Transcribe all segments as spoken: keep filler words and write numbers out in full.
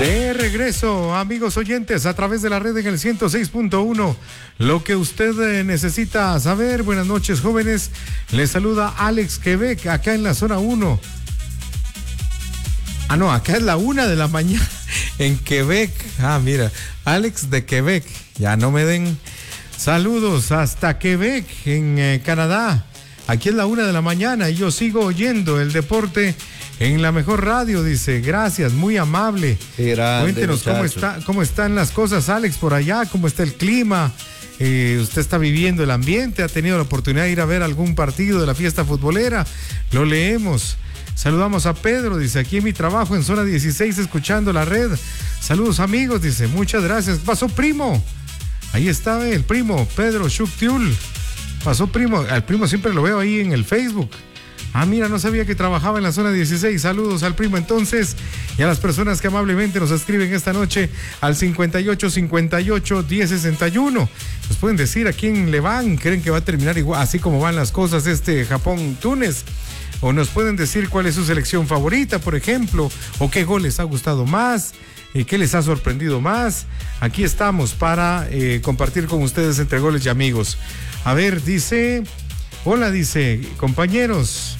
De regreso, amigos oyentes, a través de la red en el ciento seis punto uno. Lo que usted necesita saber. Buenas noches, jóvenes. Les saluda Alex Quebec, acá en la zona uno. Ah, no, acá es la una de la mañana en Quebec. Ah, mira, Alex de Quebec. Ya no me den saludos hasta Quebec, en eh, Canadá. Aquí es la una de la mañana y yo sigo oyendo el deporte en la mejor radio, dice. Gracias, muy amable. Grande, Cuéntenos cómo está, cómo están las cosas, Alex, por allá, cómo está el clima. Eh, usted está viviendo el ambiente, ha tenido la oportunidad de ir a ver algún partido de la fiesta futbolera. Lo leemos. Saludamos a Pedro, dice, aquí en mi trabajo en zona dieciséis, escuchando la red. Saludos, amigos, dice, muchas gracias. Pasó primo. Ahí está el primo, Pedro Shuktiul. Pasó primo, al primo siempre lo veo ahí en el Facebook. Ah, mira, no sabía que trabajaba en la zona dieciséis. Saludos al primo entonces y a las personas que amablemente nos escriben esta noche al cincuenta y ocho cincuenta y ocho diez sesenta y uno. Nos pueden decir a quién le van, creen que va a terminar igual, así como van las cosas este Japón-Túnez. O nos pueden decir cuál es su selección favorita, por ejemplo, o qué gol les ha gustado más, y qué les ha sorprendido más. Aquí estamos para eh, compartir con ustedes entre goles y amigos. A ver, dice, hola, dice, compañeros,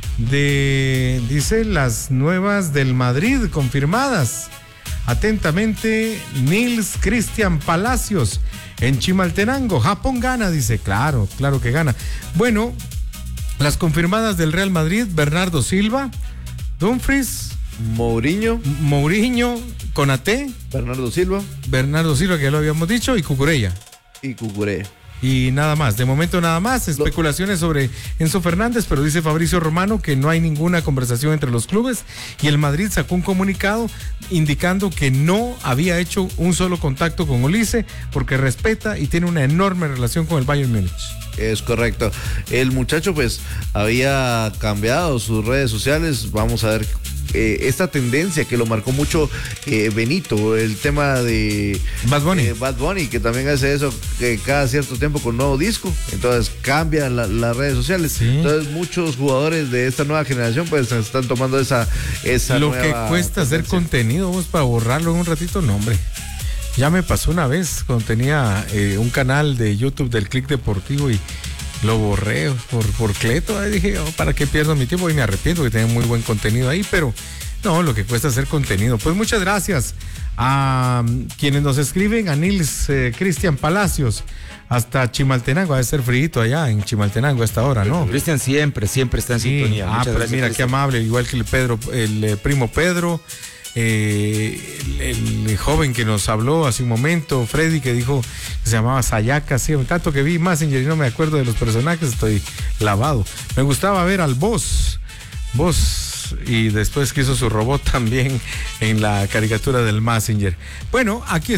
de, dice, las nuevas del Madrid confirmadas. Atentamente, Nils Cristian Palacios, en Chimaltenango. Japón gana, dice, claro, claro que gana. Bueno, las confirmadas del Real Madrid: Bernardo Silva, Dumfries, Mourinho, Mourinho, Konaté, Bernardo Silva, Bernardo Silva, que ya lo habíamos dicho, y Cucurella. Y Cucurella. Y nada más, de momento nada más, especulaciones sobre Enzo Fernández, pero dice Fabricio Romano que no hay ninguna conversación entre los clubes, y el Madrid sacó un comunicado indicando que no había hecho un solo contacto con Olise porque respeta y tiene una enorme relación con el Bayern Múnich. Es correcto. El muchacho pues había cambiado sus redes sociales. Vamos a ver eh, esta tendencia que lo marcó mucho eh, Benito, el tema de Bad Bunny. Eh, Bad Bunny, que también hace eso que cada cierto tiempo con nuevo disco. Entonces cambian la, las redes sociales. Sí. Entonces muchos jugadores de esta nueva generación pues están tomando esa, esa Lo nueva que cuesta tendencia. Hacer contenido, vos, para borrarlo en un ratito, no, hombre. Ya me pasó una vez cuando tenía eh, un canal de YouTube del Click Deportivo y lo borré por, por Cleto. Ahí dije, oh, ¿para qué pierdo mi tiempo? Y me arrepiento, que tenía muy buen contenido ahí, pero no, lo que cuesta hacer contenido. Pues muchas gracias a um, quienes nos escriben, a Nils eh, Cristian Palacios, hasta Chimaltenango. Ha de ser frío allá en Chimaltenango a esta hora, ¿no? Cristian siempre, siempre está en sí. sintonía. Ah, muchas pues gracias, mira, Cristian. qué amable, igual que el Pedro, el eh, primo Pedro. Eh, el, el joven que nos habló hace un momento, Freddy, que dijo que se llamaba Sayaka, sí, tanto que vi Messenger y no me acuerdo de los personajes, estoy lavado. Me gustaba ver al Boss, Boss, y después que hizo su robot también en la caricatura del Messenger. Bueno, aquí